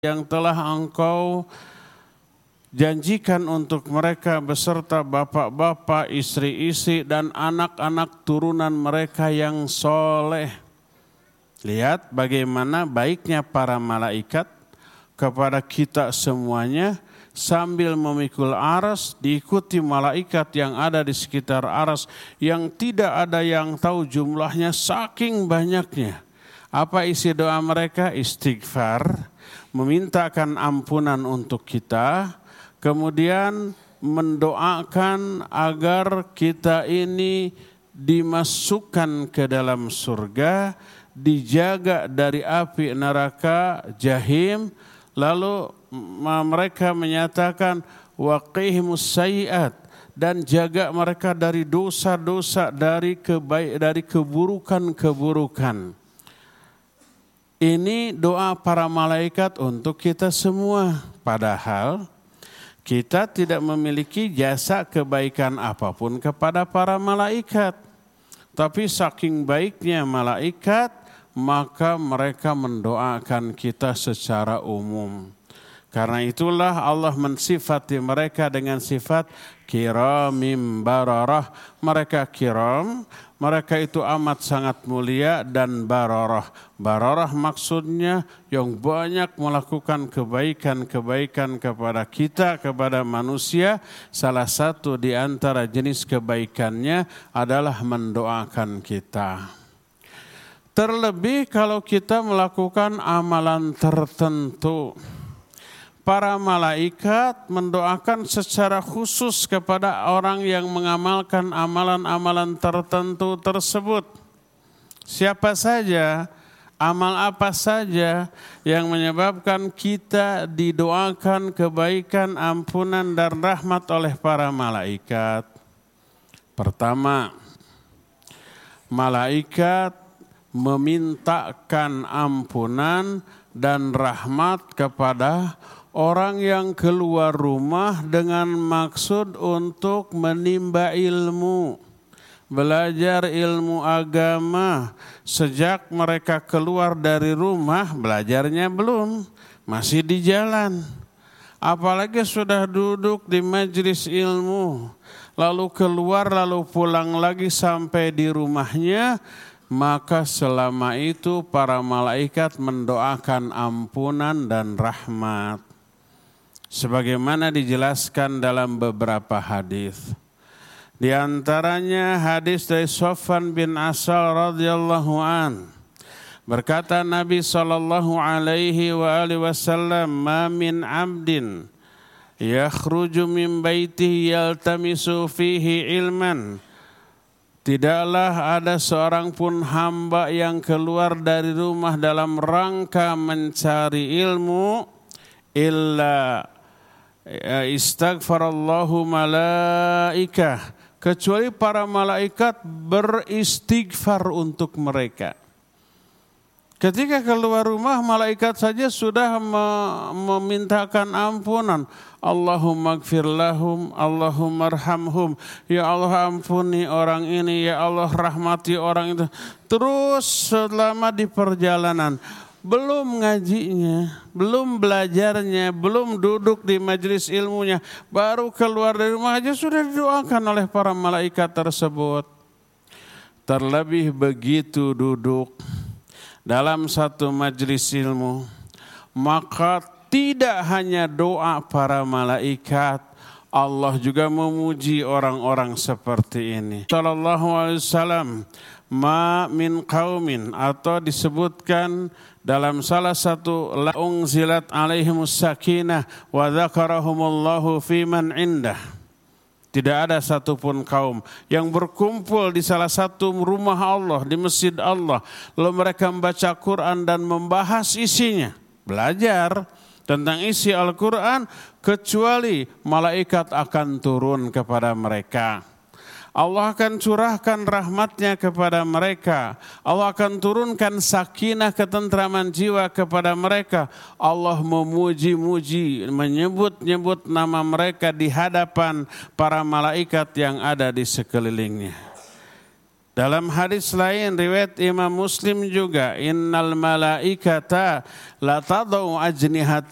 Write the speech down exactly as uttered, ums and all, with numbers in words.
yang telah engkau janjikan untuk mereka beserta bapak-bapak, istri-istri dan anak-anak turunan mereka yang soleh. Lihat bagaimana baiknya para malaikat kepada kita semuanya, sambil memikul aras diikuti malaikat yang ada di sekitar aras yang tidak ada yang tahu jumlahnya saking banyaknya. Apa isi doa mereka? Istighfar, memintakan ampunan untuk kita, kemudian mendoakan agar kita ini dimasukkan ke dalam surga, dijaga dari api neraka jahim. Lalu mereka menyatakan waqihimus sayyi'at, dan jaga mereka dari dosa-dosa, dari kebaik, dari keburukan-keburukan. Ini doa para malaikat untuk kita semua. Padahal kita tidak memiliki jasa kebaikan apapun kepada para malaikat. Tapi saking baiknya malaikat, maka mereka mendoakan kita secara umum. Karena itulah Allah mensifati mereka dengan sifat kiramim bararah. Mereka kiram, mereka itu amat sangat mulia dan bararah. Bararah maksudnya yang banyak melakukan kebaikan-kebaikan kepada kita, kepada manusia. Salah satu di antara jenis kebaikannya adalah mendoakan kita. Terlebih kalau kita melakukan amalan tertentu. Para malaikat mendoakan secara khusus kepada orang yang mengamalkan amalan-amalan tertentu tersebut. Siapa saja, amal apa saja yang menyebabkan kita didoakan kebaikan, ampunan dan rahmat oleh para malaikat. Pertama, malaikat memintakan ampunan dan rahmat kepada orang yang keluar rumah dengan maksud untuk menimba ilmu, belajar ilmu agama. Sejak mereka keluar dari rumah, belajarnya belum, masih di jalan. Apalagi sudah duduk di majelis ilmu, lalu keluar, lalu pulang lagi sampai di rumahnya, maka selama itu para malaikat mendoakan ampunan dan rahmat. Sebagaimana dijelaskan dalam beberapa hadis. Di antaranya hadis dari Sofwan bin Asal radhiyallahu an. Berkata Nabi sallallahu alaihi wa alihi wasallam, "Ma min 'abdin yakhruju min baitihi yaltamisu fihi ilman." Tidaklah ada seorang pun hamba yang keluar dari rumah dalam rangka mencari ilmu, illa istaghfarallahu malaikah, kecuali para malaikat beristighfar untuk mereka. Ketika keluar rumah, malaikat saja sudah memintakan ampunan. Allahumma gfir lahum, Allahumma arhamhum. Ya Allah ampuni orang ini, ya Allah rahmati orang itu. Terus selama di perjalanan, belum ngajinya, belum belajarnya, belum duduk di majelis ilmunya, baru keluar dari rumah aja sudah didoakan oleh para malaikat tersebut. Terlebih begitu duduk dalam satu majelis ilmu, maka tidak hanya doa para malaikat, Allah juga memuji orang-orang seperti ini. Sallallahu alaihi wasallam, ma min qaumin, atau disebutkan dalam salah satu la unzilat alaihimus sakinah wa dzakarahumullahu fi man indah. Tidak ada satupun kaum yang berkumpul di salah satu rumah Allah, di masjid Allah, lalu mereka membaca Quran dan membahas isinya, belajar tentang isi Al-Quran, kecuali malaikat akan turun kepada mereka. Allah akan curahkan rahmatnya kepada mereka. Allah akan turunkan sakinah, ketentraman jiwa kepada mereka. Allah memuji-muji, menyebut-nyebut nama mereka di hadapan para malaikat yang ada di sekelilingnya. Dalam hadis lain riwayat Imam Muslim juga, innal malaikata la tadau ajnihat